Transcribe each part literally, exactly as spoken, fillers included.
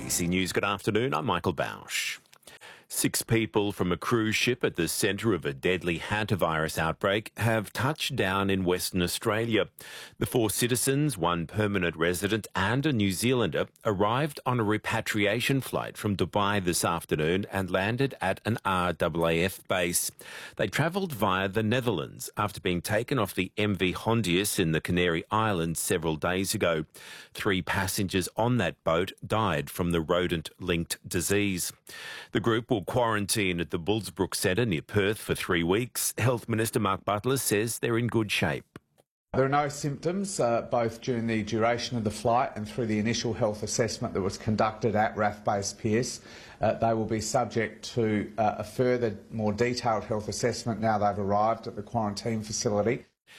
B C News, good afternoon. I'm Michael Bausch. Six people from a cruise ship at the centre of a deadly hantavirus outbreak have touched down in Western Australia. The four citizens, one permanent resident and a New Zealander, arrived on a repatriation flight from Dubai this afternoon and landed at an R A A F base. They travelled via the Netherlands after being taken off the M V Hondius in the Canary Islands several days ago. Three passengers on that boat died from the rodent-linked disease. The group will quarantine at the Bullsbrook Centre near Perth for three weeks. Health Minister Mark Butler says they're in good shape. There are no symptoms, uh, both during the duration of the flight and through the initial health assessment that was conducted at R A A F Base Pearce. Uh, they will be subject to uh, a further, more detailed health assessment now they've arrived at the quarantine facility.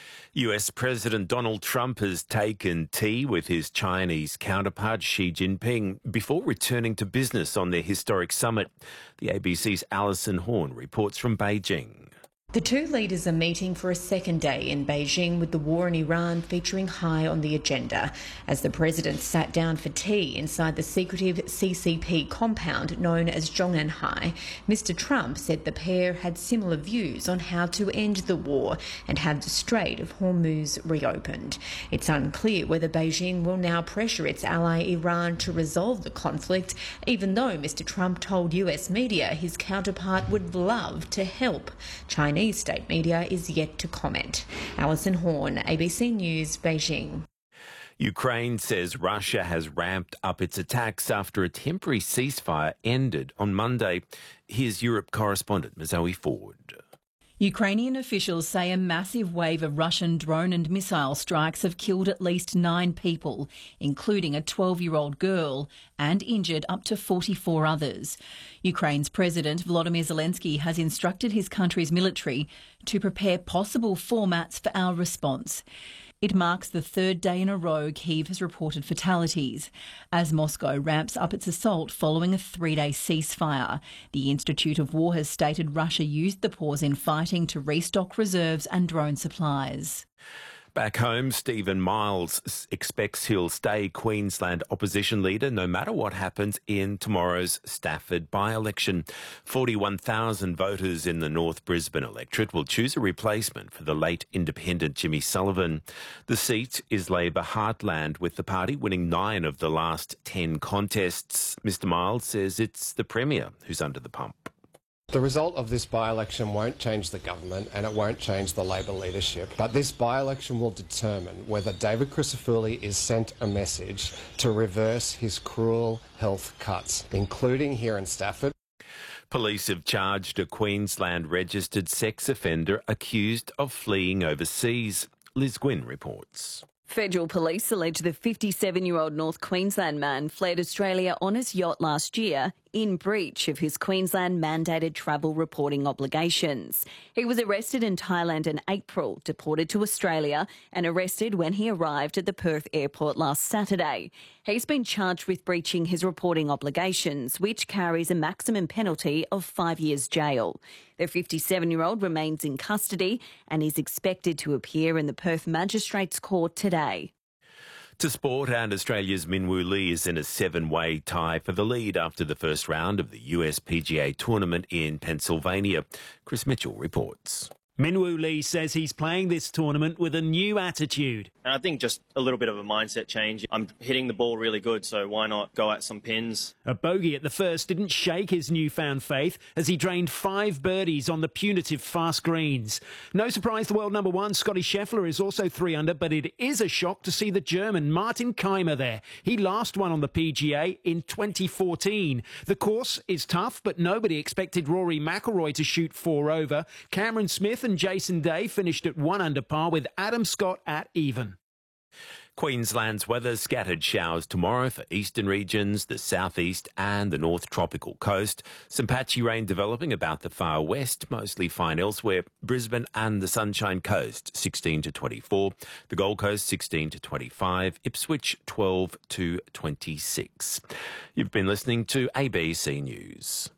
U S President Donald Trump has taken tea with his Chinese counterpart Xi Jinping before returning to business on their historic summit. The A B C's Alison Horn reports from Beijing. The two leaders are meeting for a second day in Beijing, with the war in Iran featuring high on the agenda. As the president sat down for tea inside the secretive C C P compound known as Zhongnanhai, Mister Trump said the pair had similar views on how to end the war and have the Strait of Hormuz reopened. It's unclear whether Beijing will now pressure its ally Iran to resolve the conflict, even though Mister Trump told U S media his counterpart would love to help. Chinese state media is yet to comment. Alison Horn, A B C News, Beijing. Ukraine says Russia has ramped up its attacks after a temporary ceasefire ended on Monday. Here's Europe correspondent Zoe Ford. Ukrainian officials say a massive wave of Russian drone and missile strikes have killed at least nine people, including a twelve-year-old girl, and injured up to forty-four others. Ukraine's President Volodymyr Zelensky has instructed his country's military to prepare possible formats for our response. It marks the third day in a row Kyiv has reported fatalities, as Moscow ramps up its assault following a three-day ceasefire. The Institute of War has stated Russia used the pause in fighting to restock reserves and drone supplies. Back home, Stephen Miles expects he'll stay Queensland opposition leader no matter what happens in tomorrow's Stafford by-election. forty-one thousand voters in the North Brisbane electorate will choose a replacement for the late independent Jimmy Sullivan. The seat is Labor heartland, with the party winning nine of the last ten contests. Mister Miles says it's the Premier who's under the pump. The result of this by-election won't change the government and it won't change the Labor leadership, but this by-election will determine whether David Crisafulli is sent a message to reverse his cruel health cuts, including here in Stafford. Police have charged a Queensland-registered sex offender accused of fleeing overseas. Liz Gwynn reports. Federal police allege the fifty-seven-year-old North Queensland man fled Australia on his yacht last year in breach of his Queensland mandated travel reporting obligations. He was arrested in Thailand in April, deported to Australia and arrested when he arrived at the Perth airport last Saturday. He's been charged with breaching his reporting obligations, which carries a maximum penalty of five years jail. The fifty-seven-year-old remains in custody and is expected to appear in the Perth Magistrates Court today. To sport, and Australia's Minwoo Lee is in a seven-way tie for the lead after the first round of the U S P G A tournament in Pennsylvania. Chris Mitchell reports. Minwoo Lee says he's playing this tournament with a new attitude. And I think just a little bit of a mindset change. I'm hitting the ball really good, so why not go at some pins? A bogey at the first didn't shake his newfound faith as he drained five birdies on the punitive fast greens. No surprise the world number one, Scotty Scheffler, is also three under, but it is a shock to see the German Martin Keimer there. He last won on the P G A in twenty fourteen. The course is tough, but nobody expected Rory McIlroy to shoot four over. Cameron Smith and Jason Day finished at one under par, with Adam Scott at even. Queensland's weather: scattered showers tomorrow for eastern regions, the southeast and the north tropical coast. Some patchy rain developing about the far west, mostly fine elsewhere. Brisbane and the Sunshine Coast, sixteen to twenty-four. The Gold Coast, sixteen to twenty-five. Ipswich, twelve to twenty-six. You've been listening to A B C News.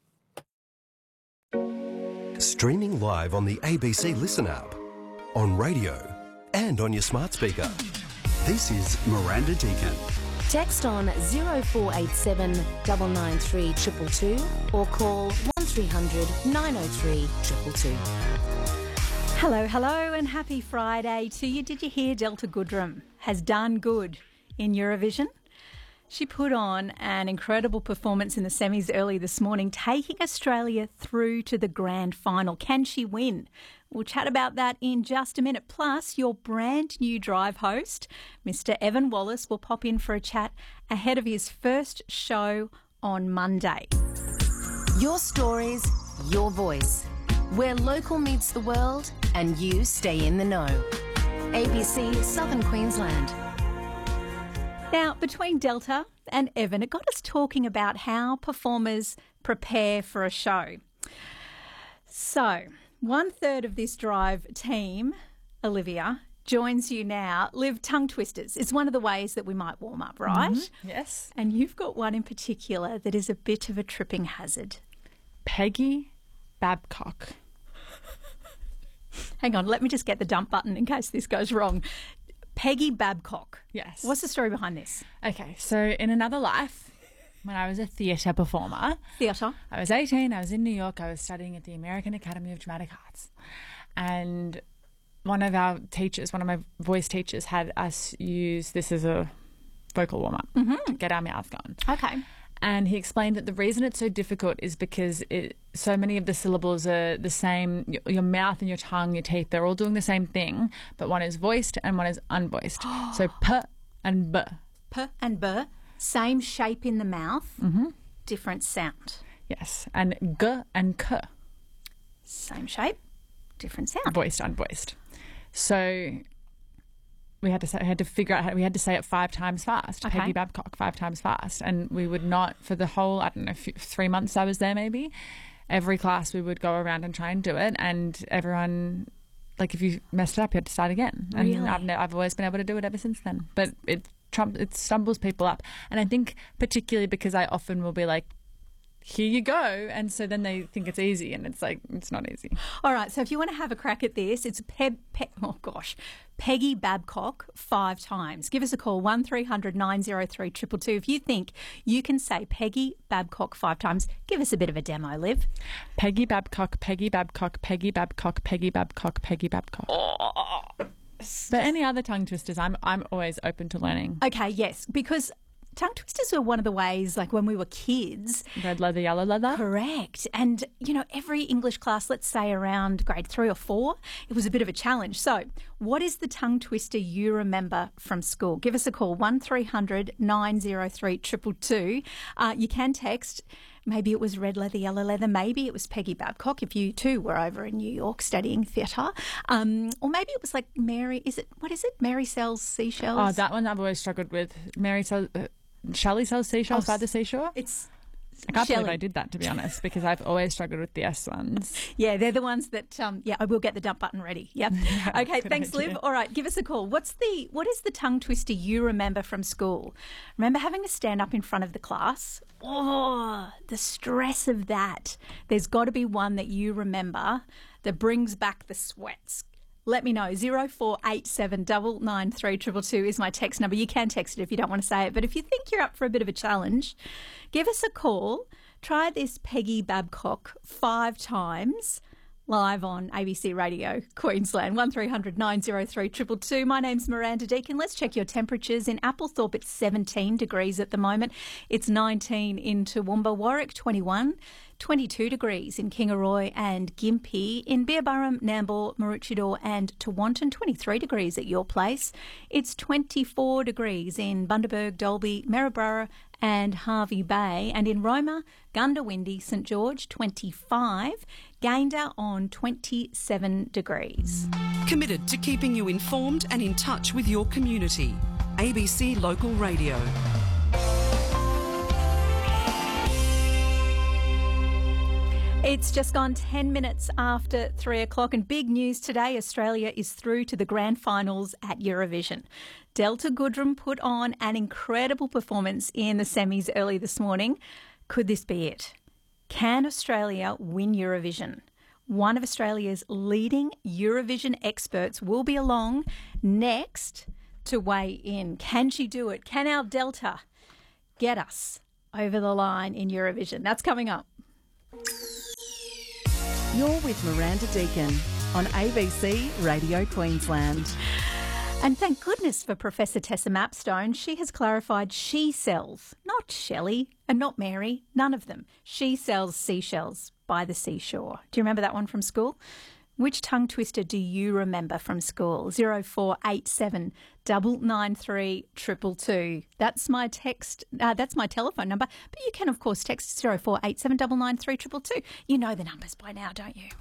Streaming live on the A B C Listen app, on radio and on your smart speaker. This is Miranda Deacon. Text on zero four eight seven nine nine three two two two or call one three hundred nine oh three two two two. Hello, hello and happy Friday to you. Did you hear Delta Goodrem has done good in Eurovision? She put on an incredible performance in the semis early this morning, taking Australia through to the grand final. Can she win? We'll chat about that in just a minute. Plus, your brand new drive host, Mister Evan Wallace, will pop in for a chat ahead of his first show on Monday. Your stories, your voice. Where local meets the world and you stay in the know. A B C Southern Queensland. Now, between Delta and Evan, it got us talking about how performers prepare for a show. So, one third of this drive team, Olivia, joins you now. Liv, tongue twisters is one of the ways that we might warm up, right? Mm-hmm. Yes. And you've got one in particular that is a bit of a tripping hazard. Peggy Babcock. Hang on, let me just get the dump button in case this goes wrong. Peggy Babcock. Yes. What's the story behind this? Okay, so in another life, when I was a theatre performer. Theatre. I was eighteen, I was in New York, I was studying at the American Academy of Dramatic Arts. And one of our teachers, one of my voice teachers, had us use this as a vocal warm-up mm-hmm. to get our mouths going. Okay. And he explained that the reason it's so difficult is because it, so many of the syllables are the same. Your, your mouth and your tongue, your teeth, they're all doing the same thing, but one is voiced and one is unvoiced. So p and b. P and b, same shape in the mouth, mm-hmm. different sound. Yes. And g and k. Same shape, different sound. Voiced, unvoiced. So we had to say, we had to figure out how we had to say it five times fast. Okay. Peggy Babcock five times fast, and we would not for the whole I don't know few, three months I was there maybe. Every class we would go around and try and do it, and everyone like if you messed it up, you had to start again. And really? I've ne- I've always been able to do it ever since then. But it trump it stumbles people up, and I think particularly because I often will be like, here you go, and so then they think it's easy, and it's like it's not easy. All right, so if you want to have a crack at this, it's Pe- Pe- oh gosh, Peggy Babcock five times. Give us a call one three hundred nine oh three two two two if you think you can say Peggy Babcock five times. Give us a bit of a demo, Liv. Peggy Babcock, Peggy Babcock, Peggy Babcock, Peggy Babcock, Peggy Babcock. Oh. But any other tongue twisters, I'm I'm always open to learning. Okay, yes, because tongue twisters were one of the ways, like when we were kids. Red leather, yellow leather. Correct. And, you know, every English class, let's say around grade three or four, it was a bit of a challenge. So what is the tongue twister you remember from school? Give us a call, one three hundred nine oh three two two two. Uh, you can text. Maybe it was red leather, yellow leather. Maybe it was Peggy Babcock if you too were over in New York studying theatre. Um, or maybe it was like Mary, is it, what is it? Mary sells seashells? Oh, that one I've always struggled with. Mary sells... Uh, Shelley sells seashells oh, by the seashore? It's I can't Shelley. believe I did that, to be honest, because I've always struggled with the S ones. Yeah, they're the ones that, um, yeah, I will get the dump button ready. Yep. Okay, thanks, idea. Liv. All right, give us a call. What's the, what is the tongue twister you remember from school? Remember having to stand up in front of the class? Oh, the stress of that. There's got to be one that you remember that brings back the sweats. Let me know. zero four eight seven nine nine three two two two is my text number. You can text it if you don't want to say it. But if you think you're up for a bit of a challenge, give us a call. Try this Peggy Babcock five times live on A B C Radio Queensland. one three hundred nine oh three two two two. My name's Miranda Deakin. Let's check your temperatures. In Applethorpe, it's seventeen degrees at the moment. It's nineteen in Toowoomba. Warwick, twenty-one. twenty-two degrees in Kingaroy and Gympie. In Beerburrum, Nambour, Maroochydore and Tewantin, twenty-three degrees at your place. It's twenty-four degrees in Bundaberg, Dalby, Maryborough and Hervey Bay. And in Roma, Gundawindi, St George, twenty-five. Gayndah on twenty-seven degrees. Committed to keeping you informed and in touch with your community. A B C Local Radio. It's just gone ten minutes after three o'clock and big news today. Australia is through to the grand finals at Eurovision. Delta Goodrem put on an incredible performance in the semis early this morning. Could this be it? Can Australia win Eurovision? One of Australia's leading Eurovision experts will be along next to weigh in. Can she do it? Can our Delta get us over the line in Eurovision? That's coming up. You're with Miranda Deacon on A B C Radio Queensland. And thank goodness for Professor Tessa Mapstone. She has clarified she sells, not Shelley and not Mary, none of them. She sells seashells by the seashore. Do you remember that one from school? Which tongue twister do you remember from school? zero four eight seven nine nine three two two two. That's my text. Uh, that's my telephone number. But you can, of course, text zero four eight seven nine nine three two two two. You know the numbers by now, don't you?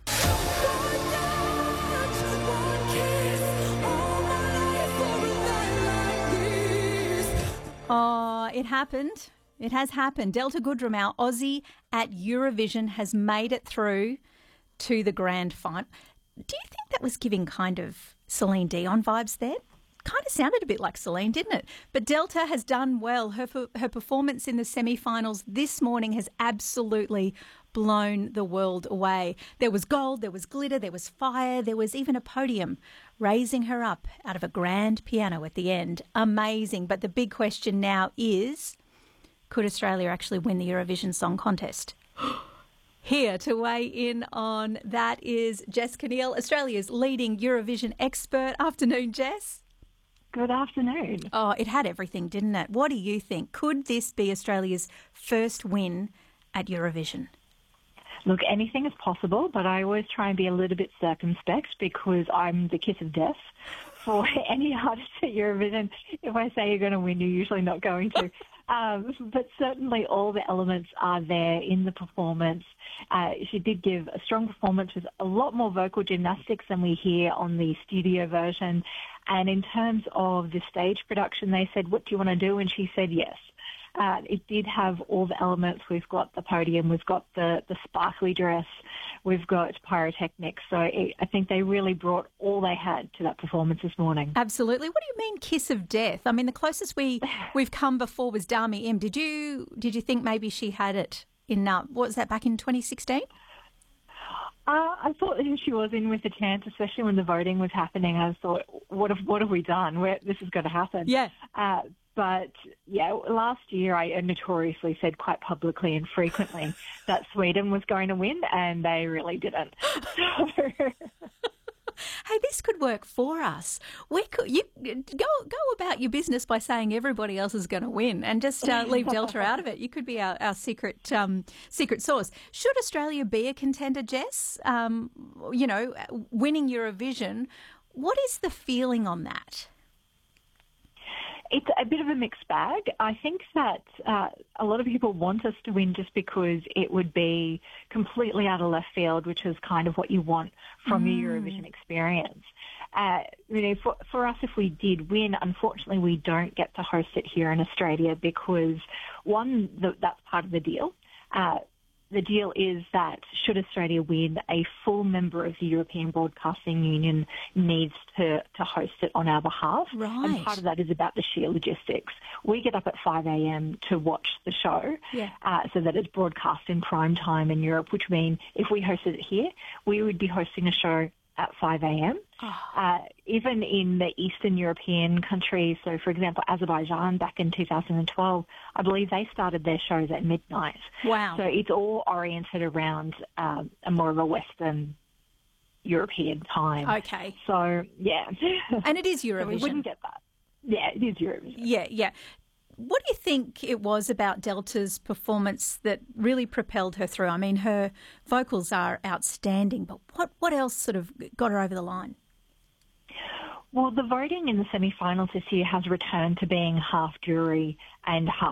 Oh, it happened. It has happened. Delta Goodrem, our Aussie at Eurovision, has made it through to the grand final. Do you think that was giving kind of Celine Dion vibes there? Kind of sounded a bit like Celine, didn't it? But Delta has done well. Her her performance in the semi-finals this morning has absolutely blown the world away. There was gold, there was glitter, there was fire, there was even a podium raising her up out of a grand piano at the end. Amazing. But the big question now is, could Australia actually win the Eurovision Song Contest? Here to weigh in on that is Jess Kinneal, Australia's leading Eurovision expert. Afternoon, Jess. Good afternoon. Oh, it had everything, didn't it? What do you think? Could this be Australia's first win at Eurovision? Look, anything is possible, but I always try and be a little bit circumspect because I'm the kiss of death for any artist at Eurovision. If I say you're going to win, you're usually not going to. Um, but certainly all the elements are there in the performance. Uh, she did give a strong performance with a lot more vocal gymnastics than we hear on the studio version. And in terms of the stage production, they said, what do you want to do? And she said yes. Uh, it did have all the elements. We've got the podium, we've got the, the sparkly dress, we've got pyrotechnics. So it, I think they really brought all they had to that performance this morning. Absolutely. What do you mean kiss of death? I mean, the closest we, we've come before was Dami Im. Did you did you think maybe she had it in, uh, what was that, back in twenty sixteen? Uh, I thought she was in with a chance, especially when the voting was happening. I thought, what have, what have we done? Where, this is going to happen. Yeah. Uh, But, yeah, last year I notoriously said quite publicly and frequently that Sweden was going to win, and they really didn't. Hey, this could work for us. We could you go go about your business by saying everybody else is going to win, and just uh, leave Delta out of it. You could be our, our secret um, secret sauce. Should Australia be a contender, Jess? Um, you know, winning Eurovision. What is the feeling on that? It's a bit of a mixed bag. I think that uh, a lot of people want us to win just because it would be completely out of left field, which is kind of what you want from mm. your Eurovision experience. Uh, you know, for, for us, if we did win, unfortunately, we don't get to host it here in Australia because, one, the, that's part of the deal. Uh, The deal is that should Australia win, a full member of the European Broadcasting Union needs to, to host it on our behalf. Right. And part of that is about the sheer logistics. We get up at five a.m. to watch the show yeah. uh, so that it's broadcast in prime time in Europe, which means if we hosted it here, we would be hosting a show at five a.m. Oh. Uh, even in the Eastern European countries, so for example, Azerbaijan back in two thousand twelve, I believe they started their shows at midnight. Wow. So it's all oriented around um, a more of a Western European time. Okay. So, yeah. And it is Eurovision. So we wouldn't get that. Yeah, it is Eurovision. Yeah, yeah. What do you think it was about Delta's performance that really propelled her through? I mean, her vocals are outstanding, but what, what else sort of got her over the line? Well, the voting in the semi-finals this year has returned to being half jury and half